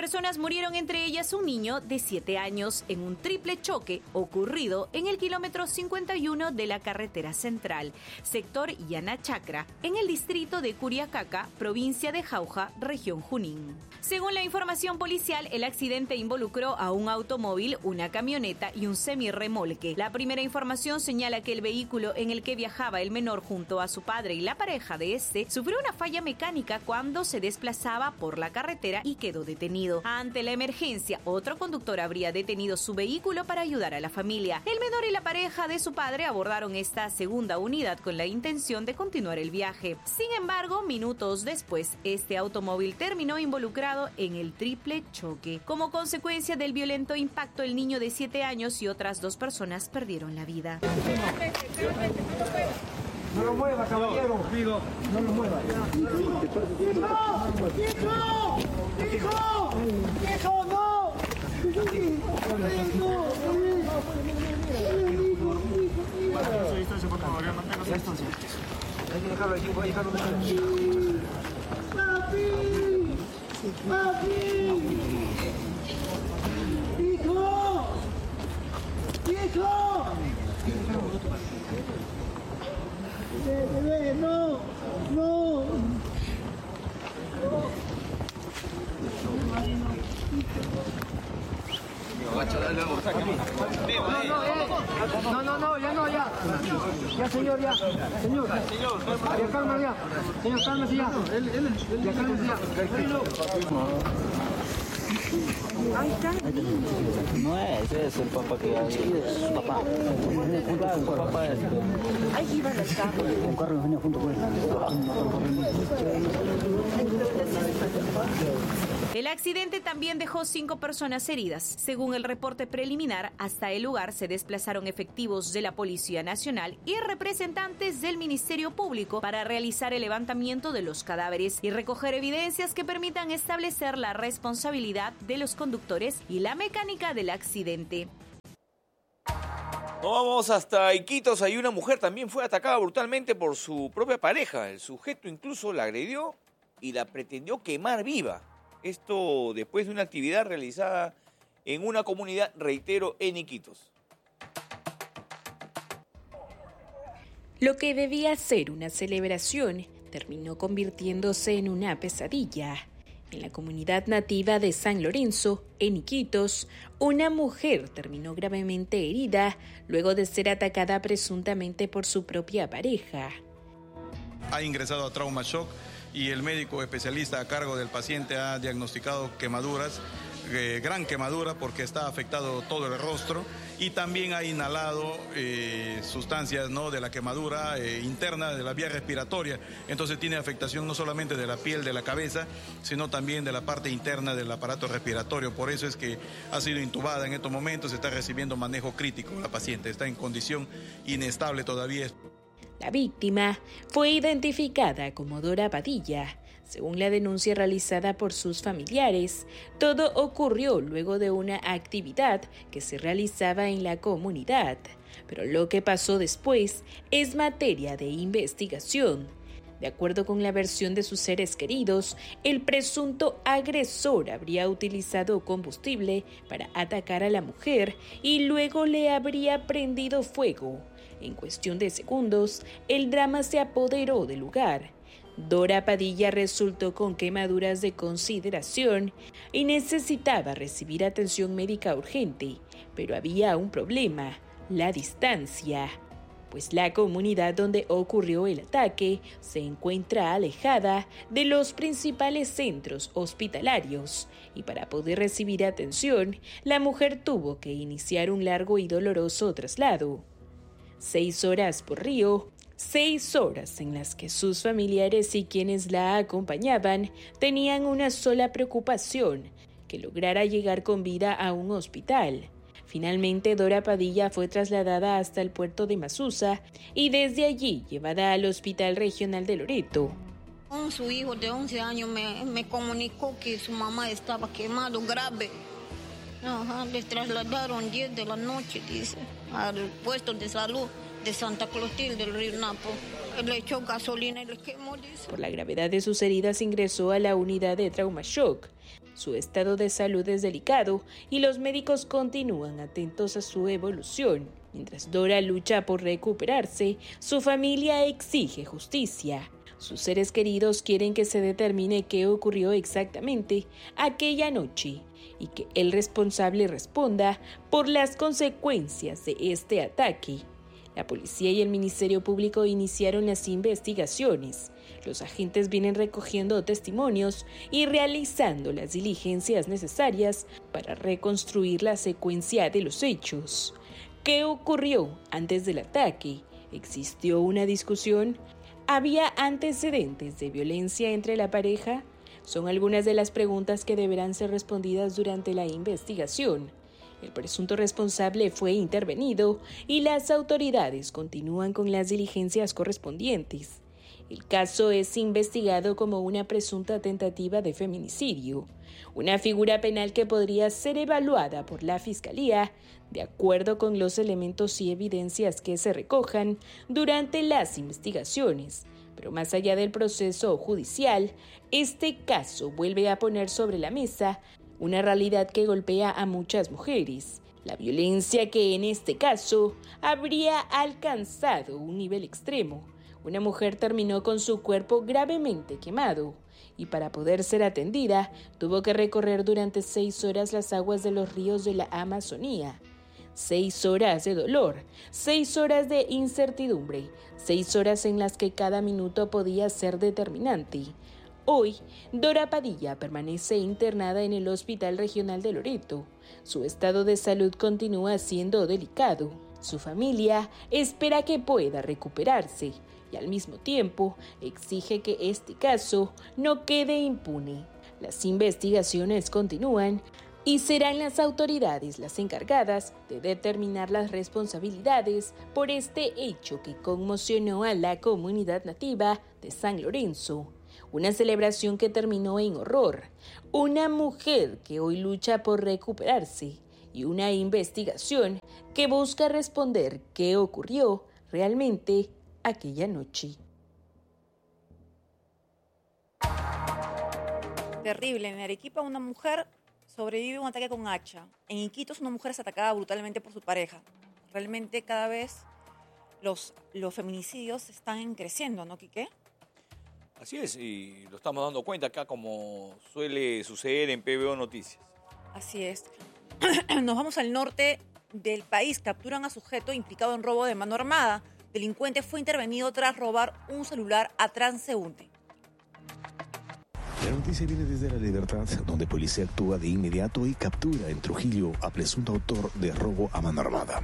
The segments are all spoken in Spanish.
personas murieron, entre ellas un niño de 7 años, en un triple choque ocurrido en el kilómetro 51 de la carretera central, sector Yanachacra, en el distrito de Curiacaca, provincia de Jauja, región Junín. Según la información policial, el accidente involucró a un automóvil, una camioneta y un semirremolque. La primera información señala que el vehículo en el que viajaba el menor junto a su padre y la pareja de este sufrió una falla mecánica cuando se desplazaba por la carretera y quedó detenido. Ante la emergencia, otro conductor habría detenido su vehículo para ayudar a la familia. El menor y la pareja de su padre abordaron esta segunda unidad con la intención de continuar el viaje. Sin embargo, minutos después, este automóvil terminó involucrado en el triple choque. Como consecuencia del violento impacto, el niño de 7 años y otras 2 personas perdieron la vida. No lo mueva, caballero. No lo mueva. ¡Hijo, no! Hay que dejarlo aquí, voy a dejarlo aquí. ¡Papi! ¡Hijo! Bebé, no. No, ya. Ya, señor, ya. Señor, calma ya. Señor, cálmese ya. Ya, cálmese ya. Ahí está. No es el papá que hay, es su papá. Su papá es. Ahí iba el carro. Un carro venía junto con él. El accidente también dejó 5 personas heridas. Según el reporte preliminar, hasta el lugar se desplazaron efectivos de la Policía Nacional y representantes del Ministerio Público para realizar el levantamiento de los cadáveres y recoger evidencias que permitan establecer la responsabilidad de los conductores y la mecánica del accidente. No, vamos hasta Iquitos. Hay una mujer también fue atacada brutalmente por su propia pareja. El sujeto incluso la agredió y la pretendió quemar viva. Esto después de una actividad realizada en una comunidad, reitero, en Iquitos. Lo que debía ser una celebración terminó convirtiéndose en una pesadilla. En la comunidad nativa de San Lorenzo, en Iquitos, una mujer terminó gravemente herida luego de ser atacada presuntamente por su propia pareja. Ha ingresado a trauma shock y el médico especialista a cargo del paciente ha diagnosticado quemaduras, gran quemadura porque está afectado todo el rostro y también ha inhalado sustancias, ¿no?, de la quemadura interna de la vía respiratoria. Entonces tiene afectación no solamente de la piel de la cabeza, sino también de la parte interna del aparato respiratorio. Por eso es que ha sido intubada en estos momentos, está recibiendo manejo crítico. La paciente está en condición inestable todavía. La víctima fue identificada como Dora Padilla. Según la denuncia realizada por sus familiares, todo ocurrió luego de una actividad que se realizaba en la comunidad. Pero lo que pasó después es materia de investigación. De acuerdo con la versión de sus seres queridos, el presunto agresor habría utilizado combustible para atacar a la mujer y luego le habría prendido fuego. En cuestión de segundos, el drama se apoderó del lugar. Dora Padilla resultó con quemaduras de consideración y necesitaba recibir atención médica urgente, pero había un problema: la distancia, pues la comunidad donde ocurrió el ataque se encuentra alejada de los principales centros hospitalarios y para poder recibir atención, la mujer tuvo que iniciar un largo y doloroso traslado. 6 horas por río, 6 horas en las que sus familiares y quienes la acompañaban tenían una sola preocupación: que lograra llegar con vida a un hospital. Finalmente, Dora Padilla fue trasladada hasta el puerto de Masusa y desde allí llevada al Hospital Regional de Loreto. Su hijo de 11 años me comunicó que su mamá estaba quemado grave. Les trasladaron 10 de la noche, dice, al puesto de salud de Santa Clotilde del Río Napo. Le echó gasolina y le quemó, dice. Por la gravedad de sus heridas ingresó a la unidad de trauma shock. Su estado de salud es delicado y los médicos continúan atentos a su evolución. Mientras Dora lucha por recuperarse, su familia exige justicia. Sus seres queridos quieren que se determine qué ocurrió exactamente aquella noche y que el responsable responda por las consecuencias de este ataque. La policía y el Ministerio Público iniciaron las investigaciones. Los agentes vienen recogiendo testimonios y realizando las diligencias necesarias para reconstruir la secuencia de los hechos. ¿Qué ocurrió antes del ataque? ¿Existió una discusión? ¿Había antecedentes de violencia entre la pareja? Son algunas de las preguntas que deberán ser respondidas durante la investigación. El presunto responsable fue intervenido y las autoridades continúan con las diligencias correspondientes. El caso es investigado como una presunta tentativa de feminicidio, una figura penal que podría ser evaluada por la Fiscalía de acuerdo con los elementos y evidencias que se recojan durante las investigaciones. Pero más allá del proceso judicial, este caso vuelve a poner sobre la mesa una realidad que golpea a muchas mujeres. La violencia que en este caso habría alcanzado un nivel extremo. Una mujer terminó con su cuerpo gravemente quemado y para poder ser atendida tuvo que recorrer durante 6 horas las aguas de los ríos de la Amazonía. 6 horas de dolor, 6 horas de incertidumbre, 6 horas en las que cada minuto podía ser determinante. Hoy, Dora Padilla permanece internada en el Hospital Regional de Loreto. Su estado de salud continúa siendo delicado. Su familia espera que pueda recuperarse y al mismo tiempo exige que este caso no quede impune. Las investigaciones continúan y serán las autoridades las encargadas de determinar las responsabilidades por este hecho que conmocionó a la comunidad nativa de San Lorenzo. Una celebración que terminó en horror, una mujer que hoy lucha por recuperarse y una investigación que busca responder qué ocurrió realmente aquella noche. Terrible. En Arequipa una mujer sobrevive a un ataque con hacha. En Iquitos una mujer es atacada brutalmente por su pareja. Realmente cada vez los feminicidios están creciendo, ¿no, Quique? Así es, y lo estamos dando cuenta acá como suele suceder en PBO Noticias. Así es. Nos vamos al norte del país. Capturan a sujeto implicado en robo de mano armada. Delincuente fue intervenido tras robar un celular a transeúnte. La noticia viene desde La Libertad, donde policía actúa de inmediato y captura en Trujillo a presunto autor de robo a mano armada.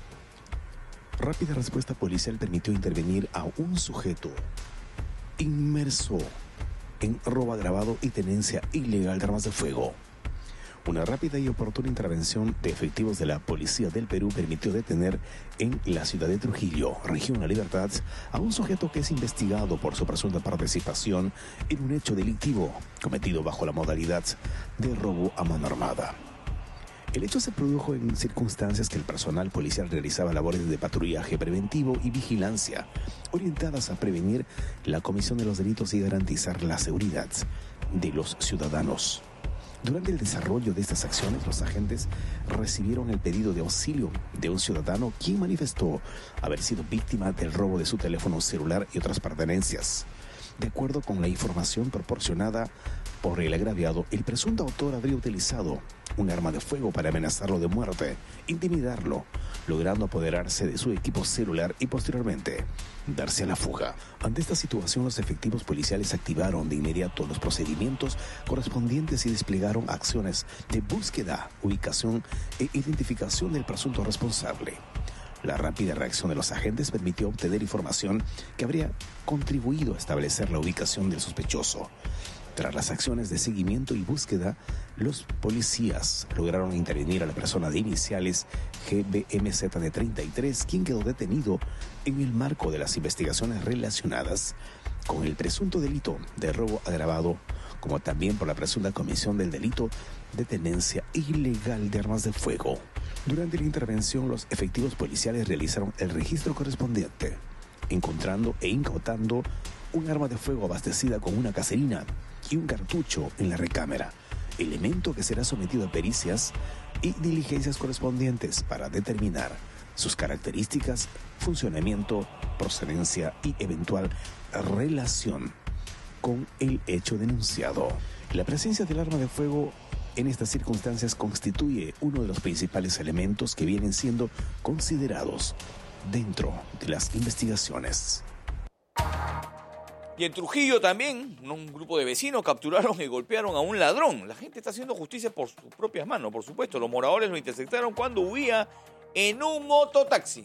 Rápida respuesta policial permitió intervenir a un sujeto inmerso en robo agravado y tenencia ilegal de armas de fuego. Una rápida y oportuna intervención de efectivos de la Policía del Perú permitió detener en la ciudad de Trujillo, región La Libertad, a un sujeto que es investigado por su presunta participación en un hecho delictivo cometido bajo la modalidad de robo a mano armada. El hecho se produjo en circunstancias que el personal policial realizaba labores de patrullaje preventivo y vigilancia, orientadas a prevenir la comisión de los delitos y garantizar la seguridad de los ciudadanos. Durante el desarrollo de estas acciones, los agentes recibieron el pedido de auxilio de un ciudadano quien manifestó haber sido víctima del robo de su teléfono celular y otras pertenencias. De acuerdo con la información proporcionada por el agraviado, el presunto autor habría utilizado un arma de fuego para amenazarlo de muerte, intimidarlo, logrando apoderarse de su equipo celular y posteriormente darse a la fuga. Ante esta situación, los efectivos policiales activaron de inmediato los procedimientos correspondientes y desplegaron acciones de búsqueda, ubicación e identificación del presunto responsable. La rápida reacción de los agentes permitió obtener información que habría contribuido a establecer la ubicación del sospechoso. Tras las acciones de seguimiento y búsqueda, los policías lograron intervenir a la persona de iniciales GBMZ de 33, quien quedó detenido en el marco de las investigaciones relacionadas con el presunto delito de robo agravado, como también por la presunta comisión del delito de tenencia ilegal de armas de fuego. Durante la intervención, los efectivos policiales realizaron el registro correspondiente, encontrando e incautando un arma de fuego abastecida con una caserina y un cartucho en la recámara. elemento que será sometido a pericias y diligencias correspondientes para determinar sus características, funcionamiento, procedencia y eventual relación con el hecho denunciado. La presencia del arma de fuego en estas circunstancias constituye uno de los principales elementos que vienen siendo considerados dentro de las investigaciones. Y en Trujillo también, un grupo de vecinos capturaron y golpearon a un ladrón. La gente está haciendo justicia por sus propias manos, por supuesto. Los moradores lo interceptaron cuando huía en un mototaxi.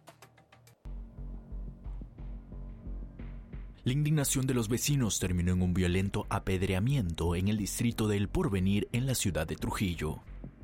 La indignación de los vecinos terminó en un violento apedreamiento en el distrito de El Porvenir, en la ciudad de Trujillo.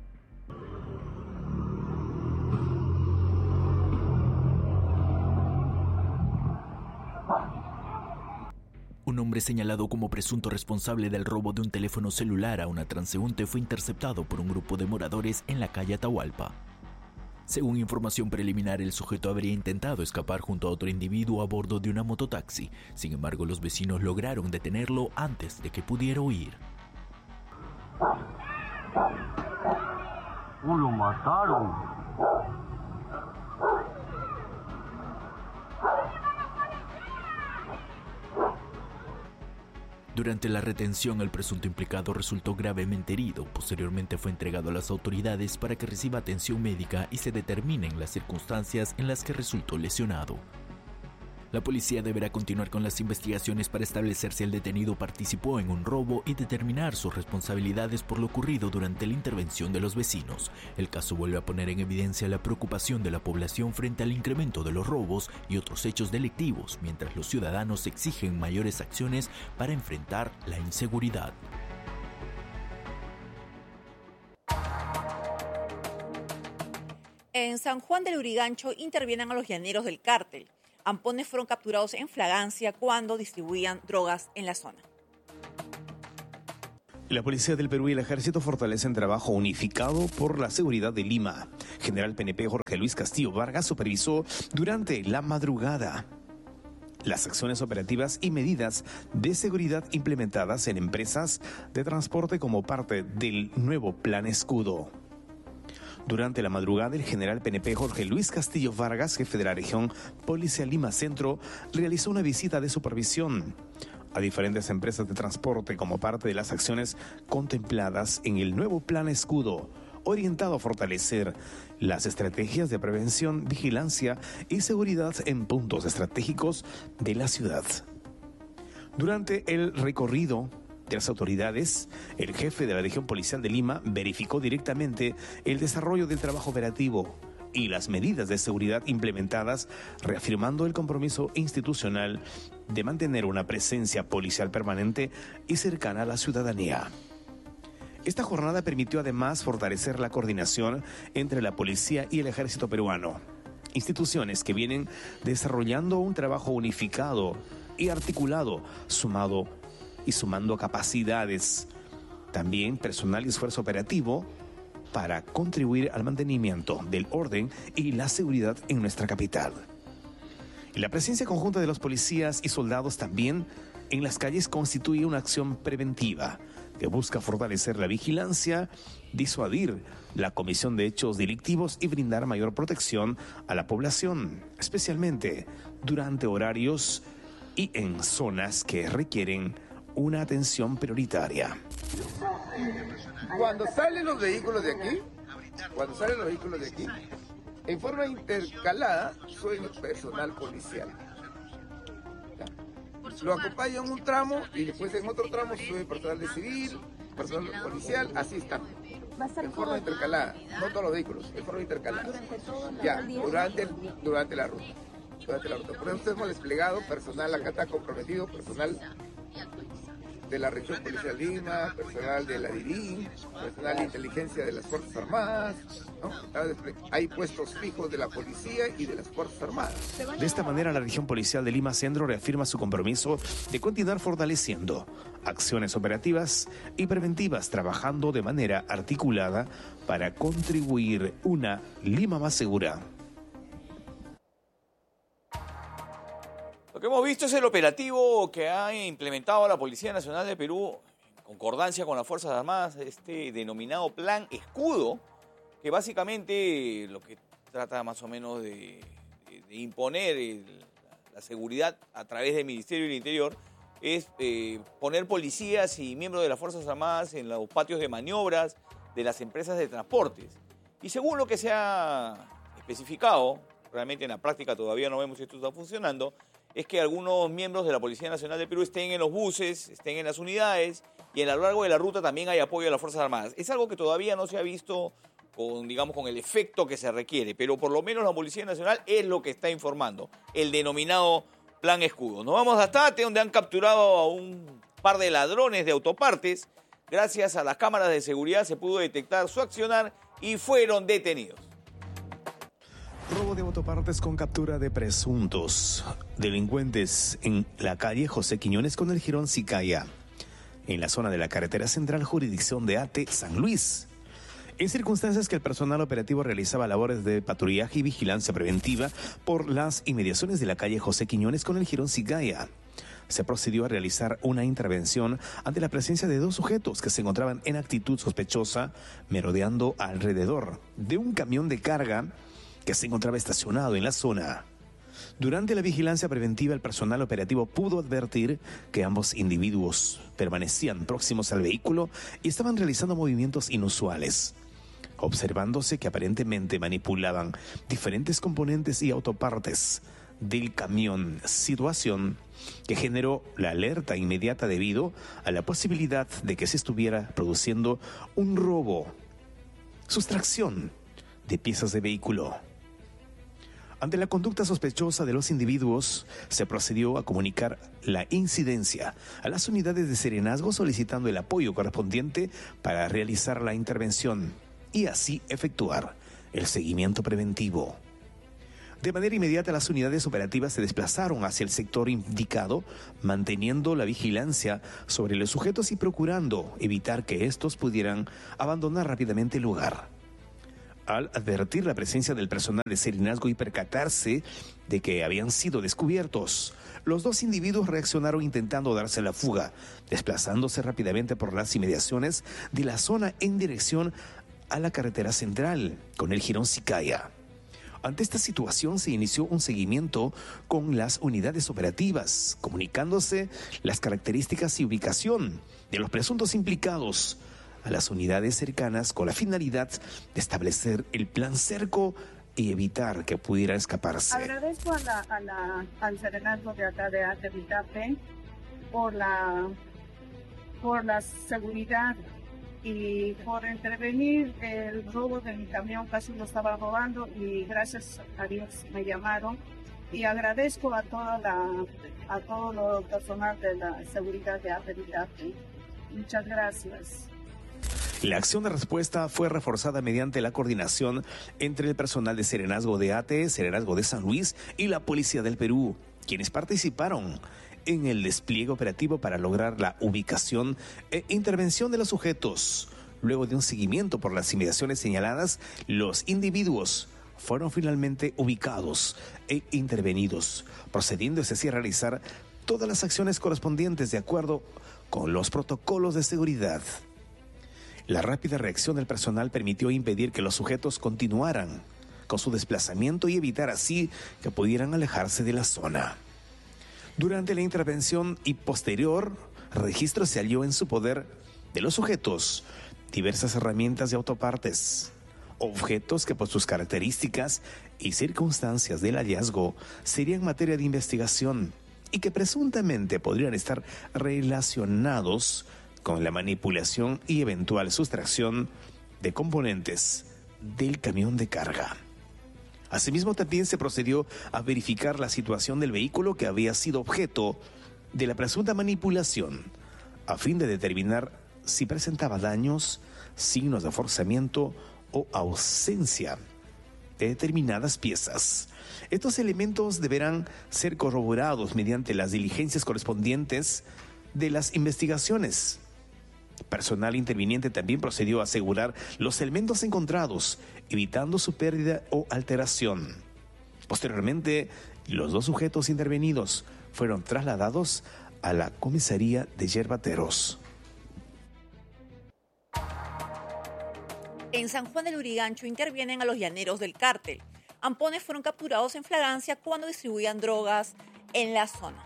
Un hombre señalado como presunto responsable del robo de un teléfono celular a una transeúnte fue interceptado por un grupo de moradores en la calle Atahualpa. Según información preliminar, el sujeto habría intentado escapar junto a otro individuo a bordo de una mototaxi. Sin embargo, los vecinos lograron detenerlo antes de que pudiera huir. Lo mataron. Durante la retención, el presunto implicado resultó gravemente herido. Posteriormente fue entregado a las autoridades para que reciba atención médica y se determinen las circunstancias en las que resultó lesionado. La policía deberá continuar con las investigaciones para establecer si el detenido participó en un robo y determinar sus responsabilidades por lo ocurrido durante la intervención de los vecinos. El caso vuelve a poner en evidencia la preocupación de la población frente al incremento de los robos y otros hechos delictivos, mientras los ciudadanos exigen mayores acciones para enfrentar la inseguridad. En San Juan del Urigancho intervienen a los llaneros del cártel. Ampones fueron capturados en flagrancia cuando distribuían drogas en la zona. La Policía del Perú y el Ejército fortalecen trabajo unificado por la seguridad de Lima. General PNP Jorge Luis Castillo Vargas supervisó durante la madrugada las acciones operativas y medidas de seguridad implementadas en empresas de transporte como parte del nuevo Plan Escudo. Durante la madrugada, el general PNP Jorge Luis Castillo Vargas, jefe de la región policial Lima Centro, realizó una visita de supervisión a diferentes empresas de transporte como parte de las acciones contempladas en el nuevo Plan Escudo, orientado a fortalecer las estrategias de prevención, vigilancia y seguridad en puntos estratégicos de la ciudad. Durante el recorrido de las autoridades, el jefe de la región policial de Lima verificó directamente el desarrollo del trabajo operativo y las medidas de seguridad implementadas, reafirmando el compromiso institucional de mantener una presencia policial permanente y cercana a la ciudadanía. Esta jornada permitió además fortalecer la coordinación entre la policía y el ejército peruano, instituciones que vienen desarrollando un trabajo unificado y articulado, sumando capacidades, también personal y esfuerzo operativo para contribuir al mantenimiento del orden y la seguridad en nuestra capital. Y la presencia conjunta de los policías y soldados también en las calles constituye una acción preventiva que busca fortalecer la vigilancia, disuadir la comisión de hechos delictivos y brindar mayor protección a la población, especialmente durante horarios y en zonas que requieren una atención prioritaria. Cuando salen los vehículos de aquí, en forma intercalada, soy personal policial. Lo acompaño en un tramo y después en otro tramo soy personal de civil, personal policial, así está. En forma intercalada, no todos los vehículos, en forma intercalada. Ya, durante la ruta. Por eso hemos desplegado personal, acá está comprometido, personal de la región policial Lima, personal de la DIRIN, personal de inteligencia de las Fuerzas Armadas, ¿no? Hay puestos fijos de la policía y de las Fuerzas Armadas. De esta manera, la región policial de Lima Centro reafirma su compromiso de continuar fortaleciendo acciones operativas y preventivas, trabajando de manera articulada para contribuir una Lima más segura. Lo que hemos visto es el operativo que ha implementado la Policía Nacional de Perú concordancia con las Fuerzas Armadas, este denominado Plan Escudo, que básicamente lo que trata más o menos de imponer la seguridad a través del Ministerio del Interior, es poner policías y miembros de las Fuerzas Armadas en los patios de maniobras de las empresas de transportes. Y según lo que se ha especificado, realmente en la práctica todavía no vemos si esto está funcionando, es que algunos miembros de la Policía Nacional del Perú estén en los buses, estén en las unidades, y a lo largo de la ruta también hay apoyo a las Fuerzas Armadas. Es algo que todavía no se ha visto con el efecto que se requiere, pero por lo menos la Policía Nacional es lo que está informando, el denominado Plan Escudo. Nos vamos hasta Ate, donde han capturado a un par de ladrones de autopartes. Gracias a las cámaras de seguridad se pudo detectar su accionar y fueron detenidos. Robo de autopartes con captura de presuntos delincuentes en la calle José Quiñones con el jirón Sicaya, en la zona de la carretera central, jurisdicción de Ate, San Luis. En circunstancias que el personal operativo realizaba labores de patrullaje y vigilancia preventiva por las inmediaciones de la calle José Quiñones con el jirón Sicaya, se procedió a realizar una intervención ante la presencia de dos sujetos que se encontraban en actitud sospechosa, merodeando alrededor de un camión de carga que se encontraba estacionado en la zona. Durante la vigilancia preventiva, el personal operativo pudo advertir que ambos individuos permanecían próximos al vehículo y estaban realizando movimientos inusuales, observándose que aparentemente manipulaban diferentes componentes y autopartes del camión, situación que generó la alerta inmediata debido a la posibilidad de que se estuviera produciendo un robo, sustracción de piezas de vehículo. Ante la conducta sospechosa de los individuos, se procedió a comunicar la incidencia a las unidades de serenazgo solicitando el apoyo correspondiente para realizar la intervención y así efectuar el seguimiento preventivo. De manera inmediata, las unidades operativas se desplazaron hacia el sector indicado, manteniendo la vigilancia sobre los sujetos y procurando evitar que estos pudieran abandonar rápidamente el lugar. Al advertir la presencia del personal de serenazgo y percatarse de que habían sido descubiertos, los dos individuos reaccionaron intentando darse la fuga, desplazándose rápidamente por las inmediaciones de la zona en dirección a la carretera central, con el jirón Sicaya. Ante esta situación se inició un seguimiento con las unidades operativas, comunicándose las características y ubicación de los presuntos implicados a las unidades cercanas con la finalidad de establecer el plan cerco y evitar que pudiera escaparse. Agradezco al serenazgo de acá de Ate Vitape por la seguridad y por intervenir el robo de mi camión. Casi lo estaba robando y gracias a Dios me llamaron, y agradezco a todo el personal de la seguridad de Ate Vitape. Muchas gracias. La acción de respuesta fue reforzada mediante la coordinación entre el personal de serenazgo de Ate, serenazgo de San Luis y la Policía del Perú, quienes participaron en el despliegue operativo para lograr la ubicación e intervención de los sujetos. Luego de un seguimiento por las inmediaciones señaladas, los individuos fueron finalmente ubicados e intervenidos, procediéndose así a realizar todas las acciones correspondientes de acuerdo con los protocolos de seguridad. La rápida reacción del personal permitió impedir que los sujetos continuaran con su desplazamiento y evitar así que pudieran alejarse de la zona. Durante la intervención y posterior registro se halló en su poder de los sujetos diversas herramientas de autopartes, objetos que por sus características y circunstancias del hallazgo serían materia de investigación y que presuntamente podrían estar relacionados con la manipulación y eventual sustracción de componentes del camión de carga. Asimismo, también se procedió a verificar la situación del vehículo que había sido objeto de la presunta manipulación, a fin de determinar si presentaba daños, signos de forzamiento o ausencia de determinadas piezas. Estos elementos deberán ser corroborados mediante las diligencias correspondientes de las investigaciones. Personal interviniente también procedió a asegurar los elementos encontrados, evitando su pérdida o alteración. Posteriormente, los dos sujetos intervenidos fueron trasladados a la comisaría de Yerbateros. En San Juan del Lurigancho intervienen a los llaneros del cártel. Ampones fueron capturados en flagrancia cuando distribuían drogas en la zona.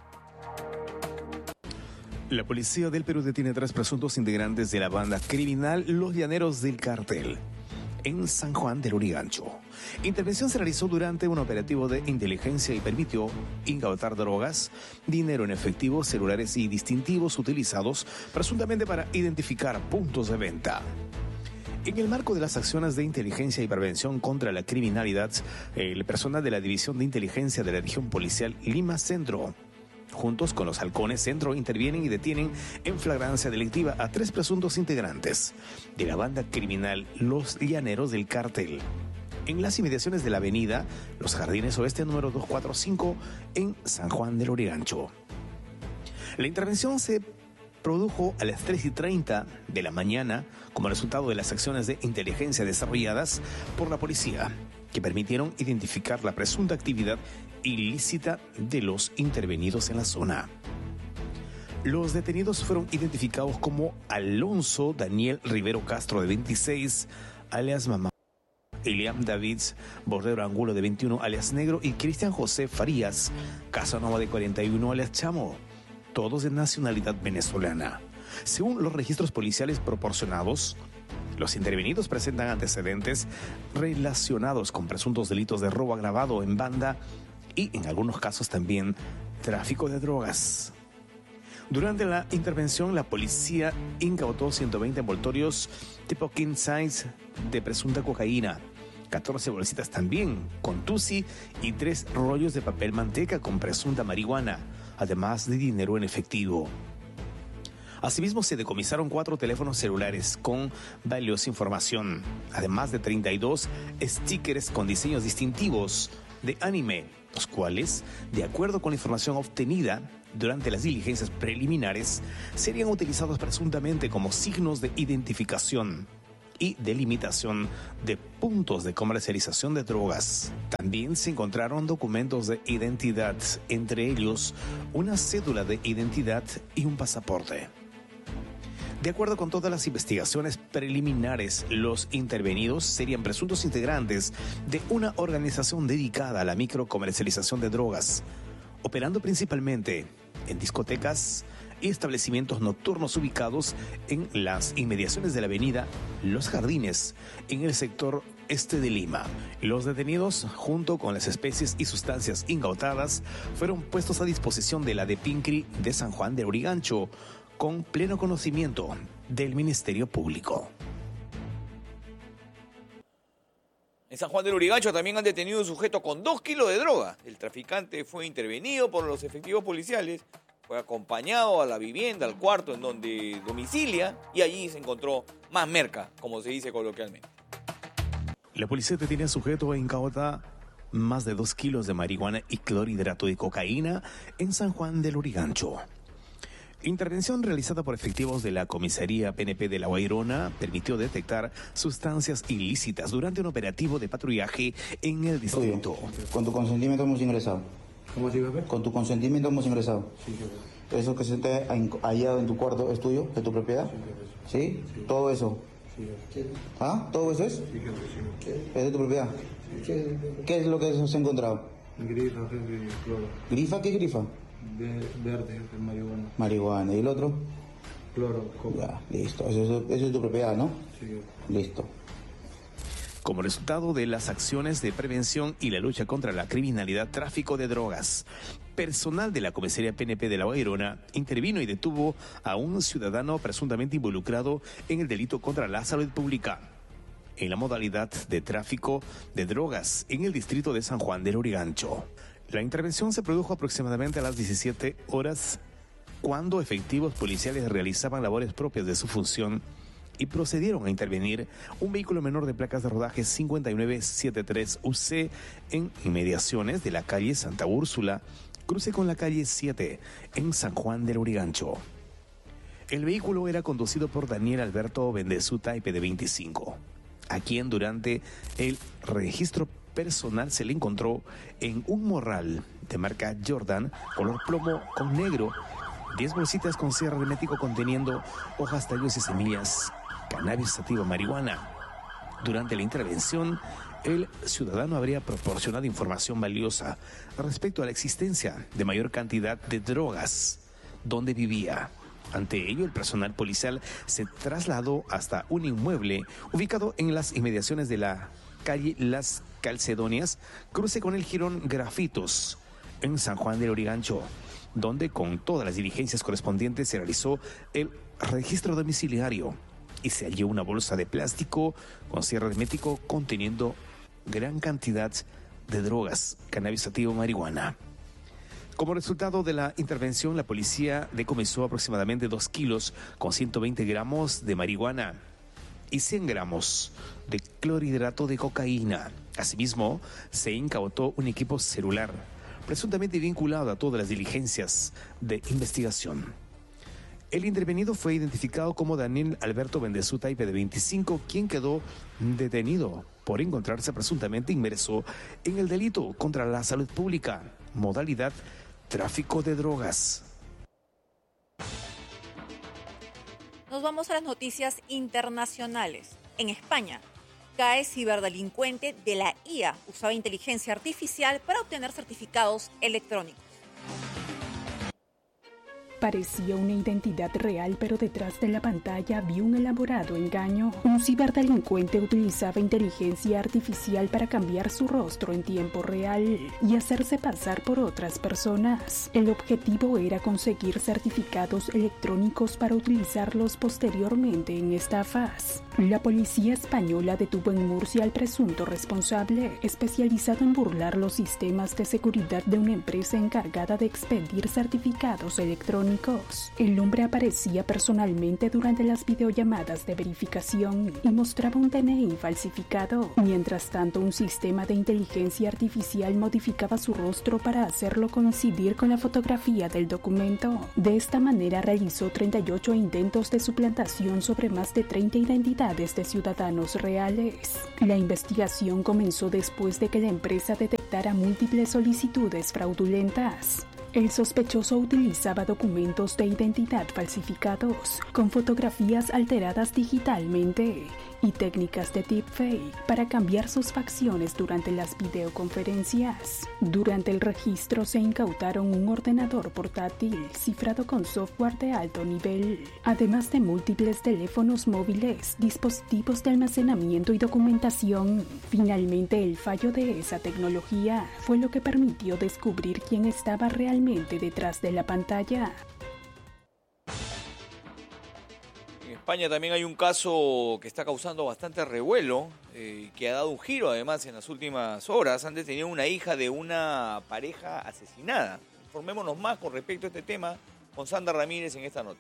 La policía del Perú detiene a 3 presuntos integrantes de la banda criminal Los Llaneros del Cartel en San Juan del Lurigancho. Intervención se realizó durante un operativo de inteligencia y permitió incautar drogas, dinero en efectivo, celulares y distintivos utilizados presuntamente para identificar puntos de venta. En el marco de las acciones de inteligencia y prevención contra la criminalidad, el personal de la División de Inteligencia de la Región Policial Lima Centro, juntos con los halcones Centro, intervienen y detienen en flagrancia delictiva a 3 presuntos integrantes de la banda criminal Los Llaneros del Cartel en las inmediaciones de la avenida Los Jardines Oeste número 245 en San Juan del Lurigancho. La intervención se produjo a las 3:30 de la mañana como resultado de las acciones de inteligencia desarrolladas por la policía, que permitieron identificar la presunta actividad ilícita de los intervenidos en la zona. Los detenidos fueron identificados como Alonso Daniel Rivero Castro, de 26, alias Mamá, Eliam Davids Bordero Angulo, de 21, alias Negro, y Cristian José Farías Casanova, de 41, alias Chamo, todos de nacionalidad venezolana. Según los registros policiales proporcionados, los intervenidos presentan antecedentes relacionados con presuntos delitos de robo agravado en banda y, en algunos casos, también tráfico de drogas. Durante la intervención, la policía incautó 120 envoltorios tipo king size de presunta cocaína, 14 bolsitas también con tusi y 3 rollos de papel manteca con presunta marihuana, además de dinero en efectivo. Asimismo, se decomisaron 4 teléfonos celulares con valiosa información, además de 32 stickers con diseños distintivos de anime, los cuales, de acuerdo con la información obtenida durante las diligencias preliminares, serían utilizados presuntamente como signos de identificación y delimitación de puntos de comercialización de drogas. También se encontraron documentos de identidad, entre ellos una cédula de identidad y un pasaporte. De acuerdo con todas las investigaciones preliminares, los intervenidos serían presuntos integrantes de una organización dedicada a la microcomercialización de drogas, operando principalmente en discotecas y establecimientos nocturnos ubicados en las inmediaciones de la avenida Los Jardines, en el sector este de Lima. Los detenidos, junto con las especies y sustancias incautadas, fueron puestos a disposición de la DEPINCRI de San Juan del Lurigancho, con pleno conocimiento del Ministerio Público. En San Juan del Lurigancho también han detenido un sujeto con 2 kilos de droga. El traficante fue intervenido por los efectivos policiales, fue acompañado a la vivienda, al cuarto en donde domicilia, y allí se encontró más merca, como se dice coloquialmente. La policía detiene al sujeto e incauta más de 2 kilos de marihuana y clorhidrato de cocaína en San Juan del Lurigancho. Intervención realizada por efectivos de la Comisaría PNP de La Guairona permitió detectar sustancias ilícitas durante un operativo de patrullaje en el distrito. Con tu consentimiento hemos ingresado. ¿Cómo sigue, Pepe? Con tu consentimiento hemos ingresado. Sí, jefe. ¿Eso que se te ha hallado en tu cuarto es tuyo, de tu propiedad? Sí, jefe. ¿Sí? Sí. ¿Todo eso? Sí, jefe. ¿Ah? ¿Todo eso es? Sí, jefe, sí. ¿Es de tu propiedad? Sí. ¿Qué es lo que se ha encontrado? Grifa, jefe, cloro. ¿Grifa? ¿Qué grifa? Verde, jefe, marihuana. Marihuana. ¿Y el otro? Cloro, coca. Ya, listo. Eso es tu propiedad, ¿no? Sí, jefe. Listo. Como resultado de las acciones de prevención y la lucha contra la criminalidad, tráfico de drogas, personal de la Comisaría PNP de La Guairona intervino y detuvo a un ciudadano presuntamente involucrado en el delito contra la salud pública, en la modalidad de tráfico de drogas en el distrito de San Juan del Lurigancho. La intervención se produjo aproximadamente a las 17 horas, cuando efectivos policiales realizaban labores propias de su función y procedieron a intervenir un vehículo menor de placas de rodaje 5973UC en inmediaciones de la calle Santa Úrsula, cruce con la calle 7 en San Juan del Lurigancho. El vehículo era conducido por Daniel Alberto Bendezú Taipe, de 25, a quien durante el registro personal se le encontró en un morral de marca Jordan, color plomo con negro, 10 bolsitas con cierre hermético conteniendo hojas, tallos y semillas, cannabis sativa, marihuana, Durante la intervención, el ciudadano habría proporcionado información valiosa respecto a la existencia de mayor cantidad de drogas donde vivía. Ante ello, el personal policial se trasladó hasta un inmueble ubicado en las inmediaciones de la calle Las Calcedonias, cruce con el jirón Grafitos, en San Juan del Origancho, donde con todas las diligencias correspondientes se realizó el registro domiciliario y se halló una bolsa de plástico con cierre hermético conteniendo gran cantidad de drogas, cannabis sativa, marihuana. Como resultado de la intervención, la policía decomisó aproximadamente 2 kilos con 120 gramos de marihuana y 100 gramos de clorhidrato de cocaína. Asimismo, se incautó un equipo celular, presuntamente vinculado a todas las diligencias de investigación. El intervenido fue identificado como Daniel Alberto Bendezú Taipe, de 25, quien quedó detenido por encontrarse presuntamente inmerso en el delito contra la salud pública, modalidad tráfico de drogas. Nos vamos a las noticias internacionales. En España, cae ciberdelincuente de la IA. Usaba inteligencia artificial para obtener certificados electrónicos. Parecía una identidad real, pero detrás de la pantalla había un elaborado engaño. Un ciberdelincuente utilizaba inteligencia artificial para cambiar su rostro en tiempo real y hacerse pasar por otras personas. El objetivo era conseguir certificados electrónicos para utilizarlos posteriormente en estafas. La policía española detuvo en Murcia al presunto responsable, especializado en burlar los sistemas de seguridad de una empresa encargada de expedir certificados electrónicos. El hombre aparecía personalmente durante las videollamadas de verificación y mostraba un DNI falsificado. Mientras tanto, un sistema de inteligencia artificial modificaba su rostro para hacerlo coincidir con la fotografía del documento. De esta manera realizó 38 intentos de suplantación sobre más de 30 identidades de ciudadanos reales. La investigación comenzó después de que la empresa detectara múltiples solicitudes fraudulentas. El sospechoso utilizaba documentos de identidad falsificados, con fotografías alteradas digitalmente y técnicas de deepfake para cambiar sus facciones durante las videoconferencias. Durante el registro se incautaron un ordenador portátil cifrado con software de alto nivel, además de múltiples teléfonos móviles, dispositivos de almacenamiento y documentación. Finalmente, el fallo de esa tecnología fue lo que permitió descubrir quién estaba realmente detrás de la pantalla. En España también hay un caso que está causando bastante revuelo, que ha dado un giro además en las últimas horas. Han detenido una hija de una pareja asesinada. Informémonos más con respecto a este tema con Sandra Ramírez en esta nota.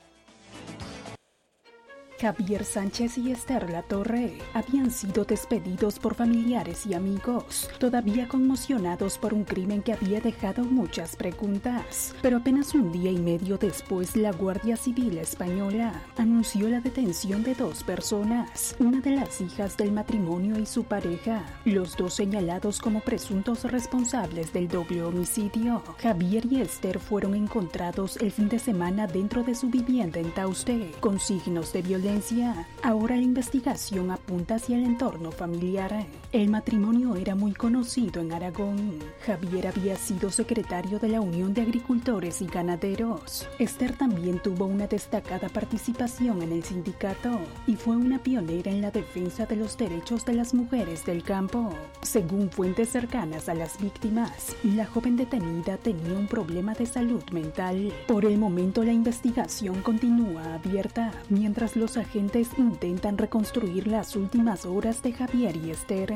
Javier Sánchez y Esther Latorre habían sido despedidos por familiares y amigos, todavía conmocionados por un crimen que había dejado muchas preguntas. Pero apenas un día y medio después, la Guardia Civil española anunció la detención de 2 personas, una de las hijas del matrimonio y su pareja, los 2 señalados como presuntos responsables del doble homicidio. Javier y Esther fueron encontrados el fin de semana dentro de su vivienda en Tauste, con signos de violencia. Ahora la investigación apunta hacia el entorno familiar. El matrimonio era muy conocido en Aragón. Javier había sido secretario de la Unión de Agricultores y Ganaderos. Esther también tuvo una destacada participación en el sindicato y fue una pionera en la defensa de los derechos de las mujeres del campo. Según fuentes cercanas a las víctimas, la joven detenida tenía un problema de salud mental. Por el momento, la investigación continúa abierta, mientras los agentes intentan reconstruir las últimas horas de Javier y Esther.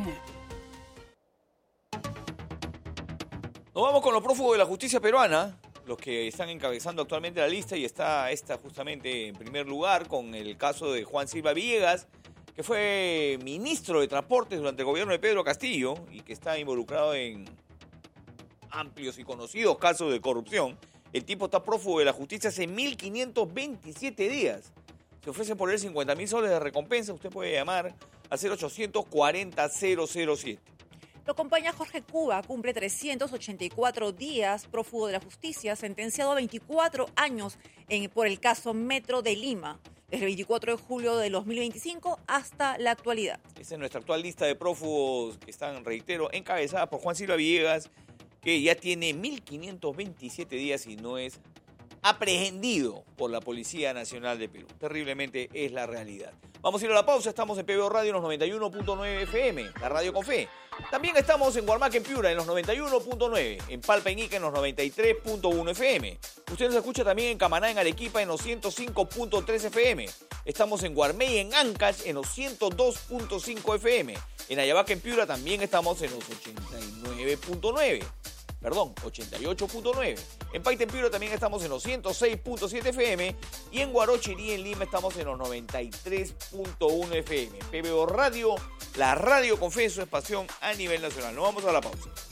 Nos vamos con los prófugos de la justicia peruana, los que están encabezando actualmente la lista, y está esta justamente en primer lugar con el caso de Juan Silva Villegas, que fue ministro de Transportes durante el gobierno de Pedro Castillo y que está involucrado en amplios y conocidos casos de corrupción. El tipo está prófugo de la justicia hace 1.527 días. Se ofrece por él 50.000 soles de recompensa. Usted puede llamar al 0800-40-007. Lo acompaña Jorge Cuba, cumple 384 días prófugo de la justicia, sentenciado a 24 años por el caso Metro de Lima. desde el 24 de julio de 2025 hasta la actualidad. Esa es nuestra actual lista de prófugos que están, reitero, encabezadas por Juan Silva Villegas, que ya tiene 1.527 días y no es aprehendido por la Policía Nacional de Perú. Terriblemente es la realidad. Vamos a ir a la pausa. Estamos en PBO Radio en los 91.9 FM, la radio con fe. También estamos en Huarmaca, en Piura, en los 91.9, en Palpa, en Ica, en los 93.1 FM. Usted nos escucha también en Camaná, en Arequipa, en los 105.3 FM. Estamos en Guarmey, en Ancash, en los 102.5 FM. En Ayabaca, en Piura, también estamos en los 88.9. En Paita, en Piura, también estamos en los 106.7 FM. Y en Huarochirí, en Lima, estamos en los 93.1 FM. PBO Radio, la radio con fe, su expansión a nivel nacional. Nos vamos a la pausa.